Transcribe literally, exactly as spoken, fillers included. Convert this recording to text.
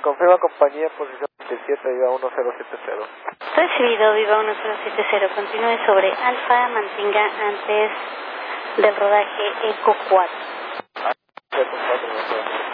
Confirma compañía, posición veintisiete, Viva uno cero siete cero. Recibido, Viva uno cero siete cero. Continúe sobre Alfa, mantenga antes del rodaje Eco cuatro.